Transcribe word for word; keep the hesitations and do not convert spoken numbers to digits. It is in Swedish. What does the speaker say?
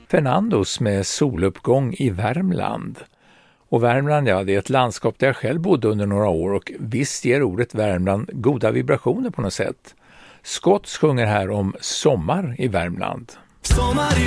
Fernandos med soluppgång i Värmland. Och Värmland, ja, det är ett landskap där jag själv bodde under några år och visst ger ordet Värmland goda vibrationer på något sätt. Scott sjunger här om sommar i Värmland. Sommar